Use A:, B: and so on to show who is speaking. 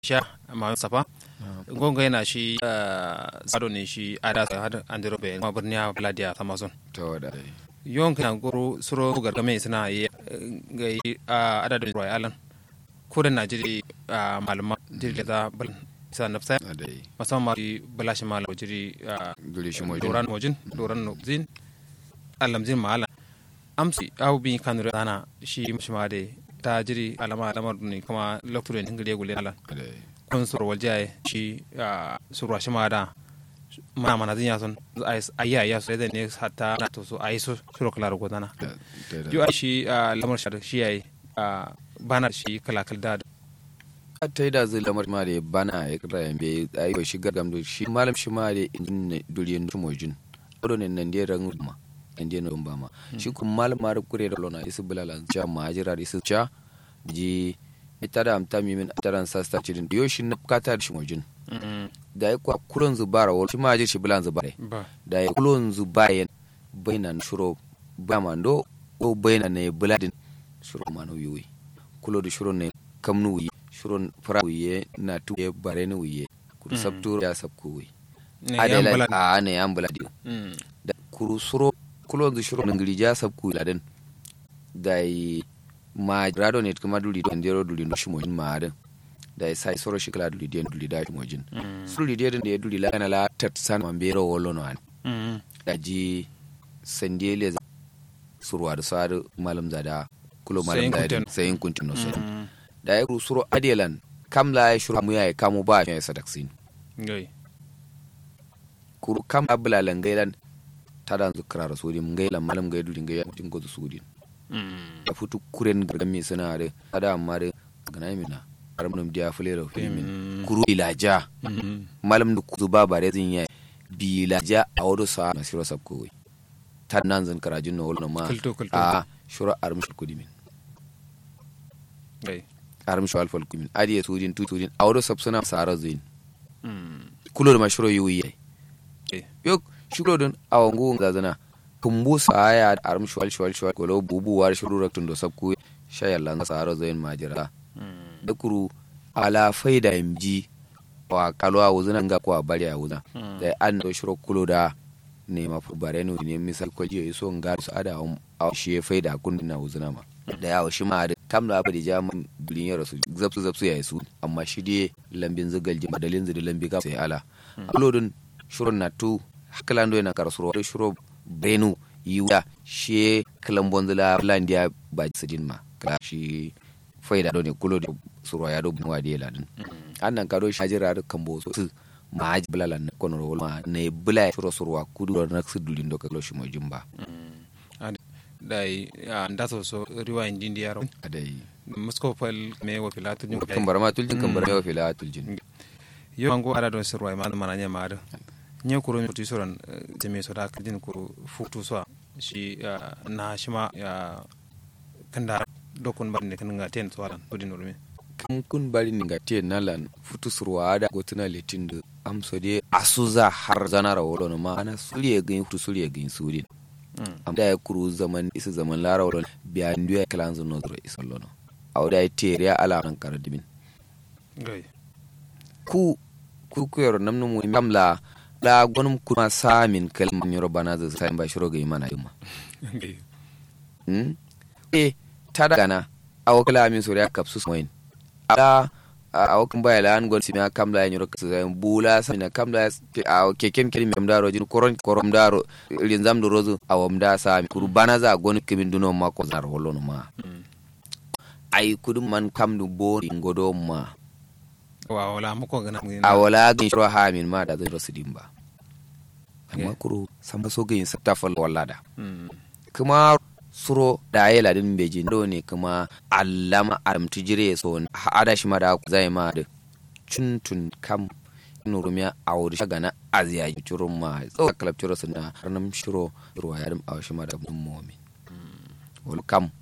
A: sha ma safa gonga yana shi sado ne shi ada har androbe ma birniya bladia amazon
B: to da
A: yon kan goro suro gargame suna yi ga adadin royalan ko da najiri malama jiri da bal sa nafsa
B: adai
A: musamman balashi malawo jiri
B: dole shi
A: doran mojin doran nobzin alamzin mala amsi au bi kan rana shi ma da ta jiri alamar ne kuma lokacin ingiliya gule ala
B: adai
A: kun suru waljaye shi suru shi ma da mana zin yason ayya ya so ne hatta na to so ayi so suru kala go dana yo shi lamar shi yayi bana shi kala da
B: ta yi da zai lamar ma da bana ya kira yambe ayi ko shigar gamdo shi malam shi ma da in duriyan mojin odo ne nan da ran ma inde no bama shi kun malam ma da kure da lona isu bulalan cha majira isu cha ji ita da amta mimin taran sasta cirin yo shi na kata da shi mojin da ya kwa kuron zubara wal shi ma ji shi bulan zubare da ya kulon zubayen bainan shuro bamando ko bainan ne buladin shuro manu yuwi kulo da shuro ne kamnu yi shuro fara wiye na tuye bare ne wiye kuru sabto ya sabko wi adela a ne yan buladi da kuru shuro kulo da shuro ngiri ja sabko laden da yi ma rado ne kuma duli don dero duli no shimo ma da da sai soro shikala duli den duli da mojin sulu den da duli la kana la tat san mambero wollo no an da ji sandele surwa da sar malam zada kulo malam zada sai kuntin no sai da ya suro adelan kamla ya shuru mu ya kamu ba ya sadaksin
A: ngai
B: kuru kam abulalan gailan tadan zukra rasulin gailan malam gaidu dinga ya mutin gozu sudin da futu kuren gargami suna da ada amma da gana mina armunum dia fulero filmin kuru ilaja malam da kuzu ba bare zin ya bilaja a wado sa masiro sabko tan nan zan karajin no wala ma a shura armushul kudimin
A: gai
B: armushul alfal kudimin adiye sudin tutudin a wado sabsuna sara zin kulur mashuro yuyi yok shuro don awangu zazana kumbu saya arm shwal golo bubu war shuru raktun do sabku shayallan saro zain majira da kuru ala faida mji wa kalwa wuzuna nga kwa bari a wuzuna da an do shuro kulo da ne ma fu bare no ne misal ko je so nga su ada a shi faida kun na wuzuna ma da yawo shi ma da kamla abadi jam bulin yaro su zapsu ya su amma shi dai lambin zugal ji madalin zu da lambi ka sai ala alodun shuro na tu hakalando yana karasuro shuro brenu yiwa shi kalambonzula landia ba sidin ma kala shi faida do ne kulo da surwa ya do bunwa de ladin annan kado shi ajira da kambo su ma aj bulalan kono ma ne bula surwa kudu do nak sudulin do kalo shi mo jumba
A: dai ndaso so riwa indindi yaro
B: adai
A: musko fal me wa filatu ni
B: kambar ma tuljin kambar me wa filatu tuljin
A: yo mango ara do surwa ma mananya ma da nye kuro mutu soran jeme so da kadin kuro futu so shi na shima ya kanda dokun ban ne kan ten so alan odin urme
B: kun bari ni ngate nalan futu surwa da gotuna letin da amso de asuza har zanara wodo ma ana suliye gin futu suliye gin sudin amda ya kuru zaman isa zaman lara wodo biya ndiya kalanzo no zro isallono awda ya teriya ala nan karadimin
A: gai
B: ku yoro namnu mu kamla la gonum kuma samin kalman yoro bana da sai ba shiro ga imana yuma tada gana awakala min soriya kapsu moin ala awakan baya la an gon sima kamla yoro sai bula sai na kamla keken kelmi amdaro jin korom daro linzam do rozu awamda sami kuru bana za gon kimin duno ma ko zar holono ma ai kudum man kamdu bo ngodo ma
A: wala muko gana
B: a wala gin shiro hamin ma da zai rasu dimba amma kuro samba so gin satafal wallada kuma suro da ayi ladin beji do ne kuma allama aramtu jire so ada shi ma da zai ma da cuntun kam nurumiya a wuri shagana aziya jurun ma so kalabtiro sunna ranam shiro ruwa yadim a shi ma da mu'min wal kam